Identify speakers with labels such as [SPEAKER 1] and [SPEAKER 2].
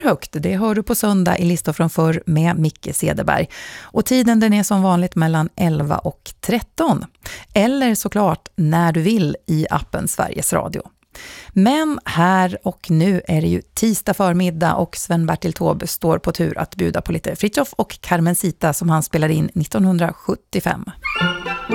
[SPEAKER 1] högt. Det hör du på söndag i Listor från förr med Micke Cederberg. Och tiden den är som vanligt mellan 11 och 13. Eller såklart när du vill i appen Sveriges Radio. Men här och nu är det ju tisdag förmiddag och Sven-Bertil Taube står på tur att bjuda på lite Fritjof och Carmencita som han spelade in 1975.